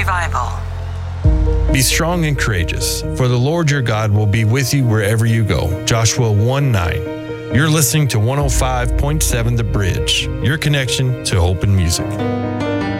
Revival. Be strong and courageous, for the Lord your God will be with you wherever you go. Joshua 1:9. You're listening to 105.7 The Bridge, your connection to hope and music.